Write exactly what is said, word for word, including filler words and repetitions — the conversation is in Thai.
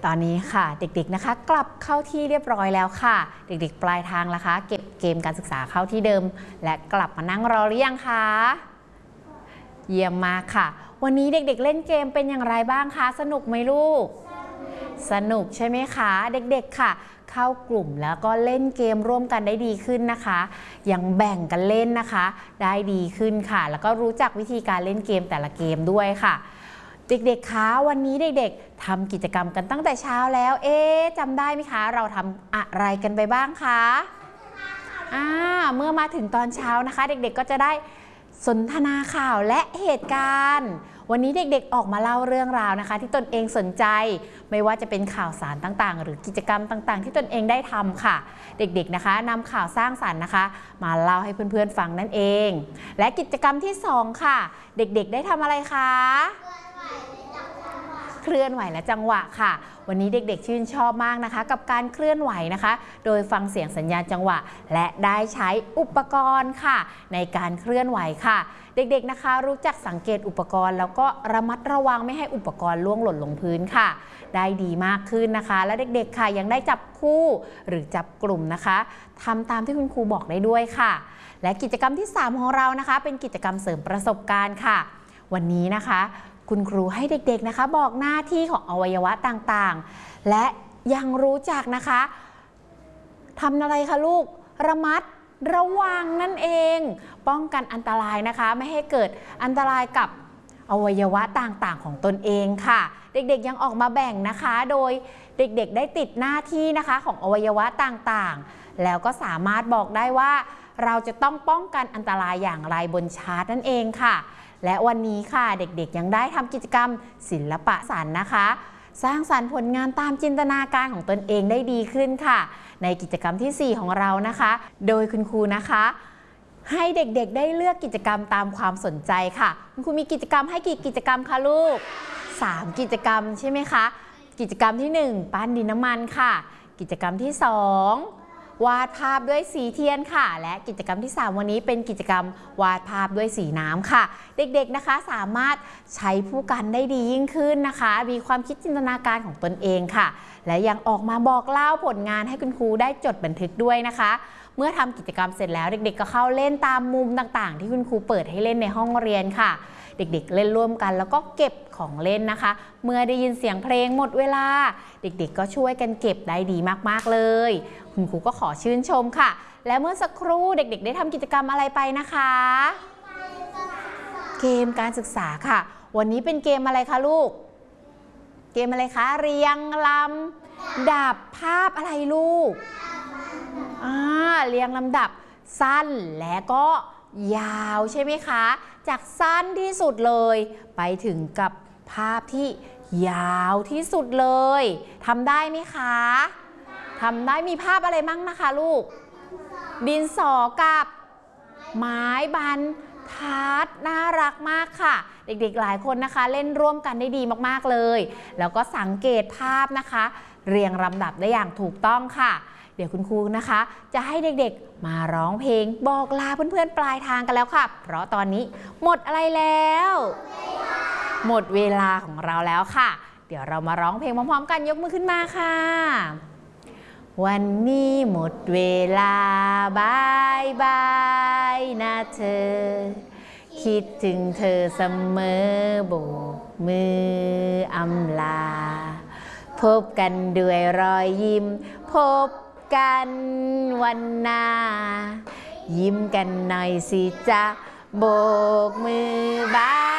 ตอนนี้ค่ะเด็กๆนะคะกลับเข้าที่เรียบร้อยแล้วค่ะเด็กๆปลายทางนะคะเก็บเกมการศึกษาเข้าที่เดิมและกลับมานั่งรอหรือยังคะเยี่ยมมากค่ะวันนี้เด็กๆเล่นเกมเป็นอย่างไรบ้างคะสนุกไหมลูกสนุกใช่ไหมคะเด็กๆค่ะเข้ากลุ่มแล้วก็เล่นเกมร่วมกันได้ดีขึ้นนะคะยังแบ่งกันเล่นนะคะได้ดีขึ้นค่ะแล้วก็รู้จักวิธีการเล่นเกมแต่ละเกมด้วยค่ะเด็กๆคะวันนี้เด็กๆทำกิจกรรมกันตั้งแต่เช้าแล้วเอ๊ะจำได้ไหมคะเราทำอะไรกันไปบ้างคะอ่าเมื่อมาถึงตอนเช้านะคะเด็กๆก็จะได้สนทนาข่าวและเหตุการณ์วันนี้เด็กๆออกมาเล่าเรื่องราวนะคะที่ตนเองสนใจไม่ว่าจะเป็นข่าวสารต่างๆหรือกิจกรรมต่างๆที่ตนเองได้ทำค่ะเด็กๆนะคะนำข่าวสร้างสรรค์นะคะมาเล่าให้เพื่อนๆฟังนั่นเองและกิจกรรมที่สองค่ะเด็กๆได้ทำอะไรคะเคลื่อนไหวและจังหวะค่ะวันนี้เด็กๆชื่นชอบมากนะคะกับการเคลื่อนไหวนะคะโดยฟังเสียงสัญญาณจังหวะและได้ใช้อุปกรณ์ค่ะในการเคลื่อนไหวค่ะเด็กๆนะคะรู้จักสังเกตอุปกรณ์แล้วก็ระมัดระวังไม่ให้อุปกรณ์ล่วงหล่นลงพื้นค่ะได้ดีมากขึ้นนะคะและเด็กๆค่ะยังได้จับคู่หรือจับกลุ่มนะคะทำตามที่คุณครูบอกได้ด้วยค่ะและกิจกรรมที่สามของเรานะคะเป็นกิจกรรมเสริมประสบการณ์ค่ะวันนี้นะคะคุณครูให้เด็กๆนะคะบอกหน้าที่ของอวัยวะต่างๆและยังรู้จักนะคะทำอะไรคะลูกระมัดระวังนั่นเองป้องกันอันตรายนะคะไม่ให้เกิดอันตรายกับอวัยวะต่างๆของตนเองค่ะเด็กๆยังออกมาแบ่งนะคะโดยเด็กๆได้ติดหน้าที่นะคะของอวัยวะต่างๆแล้วก็สามารถบอกได้ว่าเราจะต้องป้องกันอันตรายอย่างไรบนชาร์ตนั่นเองค่ะและวันนี้ค่ะเด็กๆยังได้ทำกิจกรรมศิลปะสรรค์นะคะสร้างสรรค์ผลงานตามจินตนาการของตนเองได้ดีขึ้นค่ะในกิจกรรมที่สี่ของเรานะคะโดยคุณครูนะคะให้เด็กๆได้เลือกกิจกรรมตามความสนใจค่ะคุณครูมีกิจกรรมให้กี่กิจกรรมคะลูกสามกิจกรรมใช่ไหมคะกิจกรรมที่หนึ่งปั้นดินน้ำมันค่ะกิจกรรมที่สองวาดภาพด้วยสีเทียนค่ะและกิจกรรมที่สามวันนี้เป็นกิจกรรมวาดภาพด้วยสีน้ำค่ะเด็กๆนะคะสามารถใช้ผู้กันได้ดียิ่งขึ้นนะคะมีความคิดจินตนาการของตนเองค่ะและยังออกมาบอกเล่าผลงานให้คุณครูได้จดบันทึกด้วยนะคะเมื่อทำกิจกรรมเสร็จแล้วเด็กๆก็เข้าเล่นตามมุมต่างๆที่คุณครูเปิดให้เล่นในห้องเรียนค่ะเด็กๆเล่นร่วมกันแล้วก็เก็บของเล่นนะคะเมื่อได้ยินเสียงเพลงหมดเวลาเด็กๆก็ช่วยกันเก็บได้ดีมากๆเลยคุณครูก็ขอชื่นชมค่ะและเมื่อสักครู่เด็กๆได้ทำกิจกรรมอะไรไปนะคะเกมการศึกษาค่ะวันนี้เป็นเกมอะไรคะลูกเกมอะไรคะเรียงลำดับภาพอะไรลูกอ่าเรียงลำดับสั้นและก็ยาวใช่ไหมคะจากสั้นที่สุดเลยไปถึงกับภาพที่ยาวที่สุดเลยทำได้ไหมคะทำได้มีภาพอะไรมั่งนะคะลูกดินสอกับไม้บรรทัดน่ารักมากค่ะเด็กๆหลายคนนะคะเล่นร่วมกันได้ดีมากๆเลยแล้วก็สังเกตภาพนะคะเรียงลำดับได้อย่างถูกต้องค่ะเดี๋ยวคุณครูนะคะจะให้เด็กๆมาร้องเพลงบอกลาเพื่อนๆปลายทางกันแล้วค่ะเพราะตอนนี้หมดอะไรแล้วหมดเวลาของเราแล้วค่ะเดี๋ยวเรามาร้องเพลงพร้อมๆกันยกมือขึ้นมาค่ะวันนี้หมดเวลาบายบายนะเธอคิดถึงเธอเสมอโบกมืออำลาพบกันด้วยรอยยิ้มพบกันวันหน้ายิ้มกันหน่อยสิจ๊ะโบกมือบาย